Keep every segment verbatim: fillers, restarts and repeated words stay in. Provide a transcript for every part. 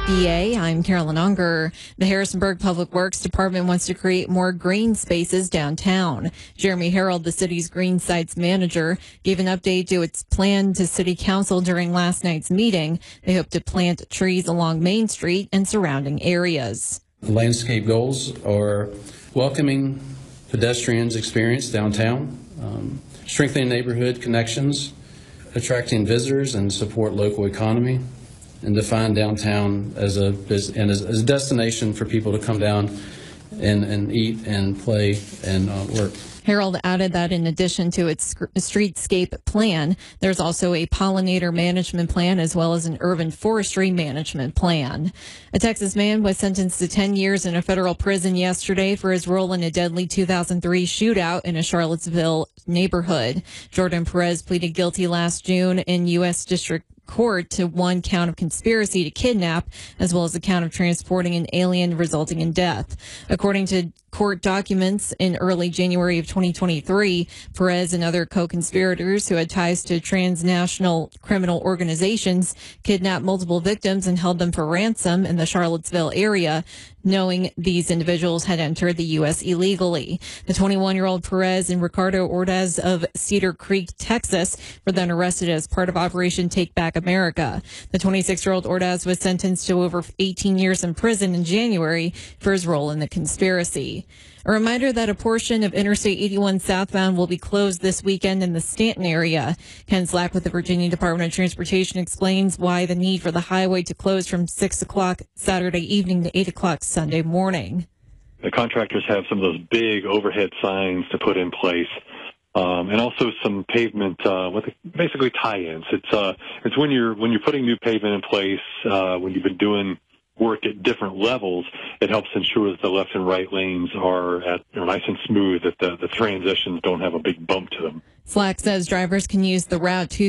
B A, I'm Carolyn Unger. The Harrisonburg Public Works Department wants to create more green spaces downtown. Jeremy Harold, the city's green sites manager, gave an update to its plan to City Council during last night's meeting. They hope to plant trees along Main Street and surrounding areas. The landscape goals are welcoming pedestrians' experience downtown, um, strengthening neighborhood connections, attracting visitors and support local economy, and define downtown as a and as, as a destination for people to come down and, and eat and play and uh, work. Harold added that in addition to its streetscape plan, there's also a pollinator management plan as well as an urban forestry management plan. A Texas man was sentenced to ten years in a federal prison yesterday for his role in a deadly two thousand three shootout in a Charlottesville neighborhood. Jordan Perez pleaded guilty last June in U S District Court to one count of conspiracy to kidnap, as well as the count of transporting an alien resulting in death. According to court documents, in early January of twenty twenty-three, Perez and other co-conspirators who had ties to transnational criminal organizations kidnapped multiple victims and held them for ransom in the Charlottesville area, knowing these individuals had entered the U S illegally. The twenty-one-year-old Perez and Ricardo Ordaz of Cedar Creek, Texas, were then arrested as part of Operation Take Back America. The twenty-six-year-old Ordaz was sentenced to over eighteen years in prison in January for his role in the conspiracy. A reminder that a portion of Interstate eighty-one southbound will be closed this weekend in the Stanton area. Ken Slack with the Virginia Department of Transportation explains why the need for the highway to close from six o'clock Saturday evening to eight o'clock Sunday morning. The contractors have some of those big overhead signs to put in place. Um, and also some pavement, uh, with basically tie-ins. It's, uh, it's when you're, when you're putting new pavement in place, uh, when you've been doing work at different levels, it helps ensure that the left and right lanes are at, are nice and smooth, that the, the transitions don't have a big bump to them. Slack says drivers can use the Route two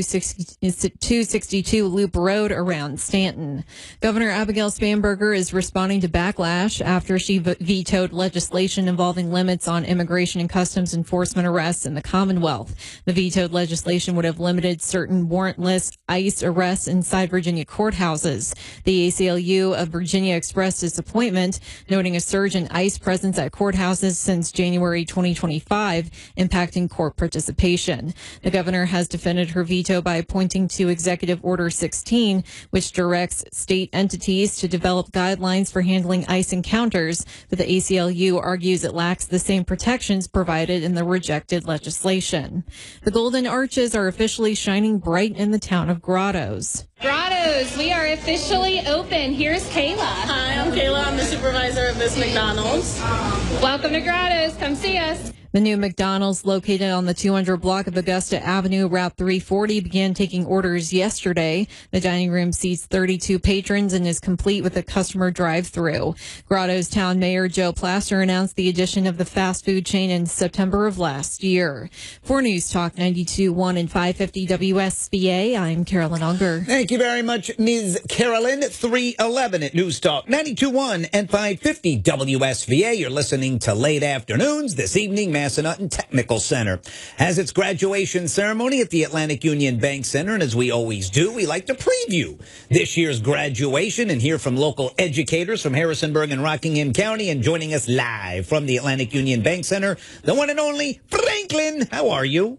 sixty-two Loop Road around Stanton. Governor Abigail Spanberger is responding to backlash after she vetoed legislation involving limits on immigration and customs enforcement arrests in the Commonwealth. The vetoed legislation would have limited certain warrantless ICE arrests inside Virginia courthouses. The A C L U of Virginia expressed disappointment, noting a surge in ICE presence at courthouses since January twenty twenty-five, impacting court participation. The governor has defended her veto by pointing to Executive Order sixteen, which directs state entities to develop guidelines for handling ICE encounters, but the A C L U argues it lacks the same protections provided in the rejected legislation. The Golden Arches are officially shining bright in the town of Grottoes. Grottoes, we are officially open. Here's Kayla. Hi, I'm Kayla. I'm the supervisor of this McDonald's. Welcome to Grottoes. Come see us. The new McDonald's, located on the two hundred block of Augusta Avenue, Route three forty, began taking orders yesterday. The dining room seats thirty-two patrons and is complete with a customer drive-through. Grottoes Town Mayor Joe Plaster announced the addition of the fast food chain in September of last year. For News Talk ninety-two point one and five fifty W S V A, I'm Carolyn Unger. Thank you very much, Miz Carolyn. three eleven at News Talk ninety-two point one and five fifty W S V A. You're listening to Late Afternoons. This evening, Massanutten Technical Center has its graduation ceremony at the Atlantic Union Bank Center, and as we always do, we like to preview this year's graduation and hear from local educators from Harrisonburg and Rockingham County. And joining us live from the Atlantic Union Bank Center, the one and only Franklin. How are you?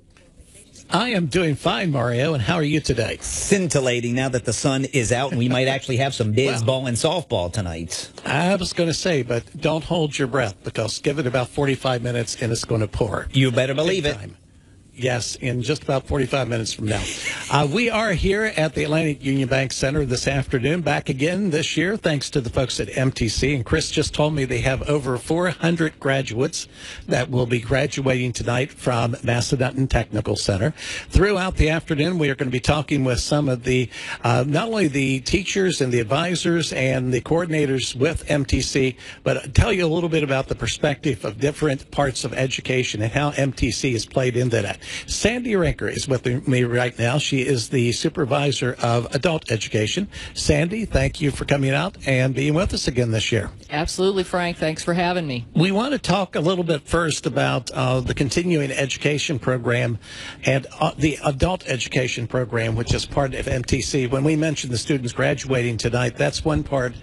I am doing fine, Mario, and how are you today? Scintillating now that the sun is out, and we might actually have some baseball well, and softball tonight. I was going to say, but don't hold your breath, because give it about forty-five minutes and it's going to pour. You better believe it. Yes, in just about forty-five minutes from now. Uh, we are here at the Atlantic Union Bank Center this afternoon, back again this year, thanks to the folks at M T C. And Chris just told me they have over four hundred graduates that will be graduating tonight from Massanutten Technical Center. Throughout the afternoon, we are going to be talking with some of the, uh, not only the teachers and the advisors and the coordinators with M T C, but tell you a little bit about the perspective of different parts of education and how M T C has played into that. Sandy Rinker is with me right now. She is the supervisor of adult education. Sandy, thank you for coming out and being with us again this year. Absolutely, Frank. Thanks for having me. We want to talk a little bit first about uh, the continuing education program and uh, the adult education program, which is part of M T C. When we mentioned the students graduating tonight, that's one part